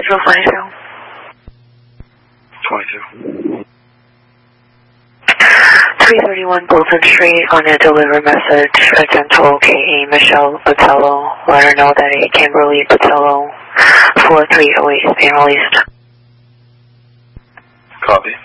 Schedule 22. 22. 331 Bolton Street on a deliver message. Agential KA Michelle Botello. Let her know that a Kimberly Botello 4308 is being released. Copy.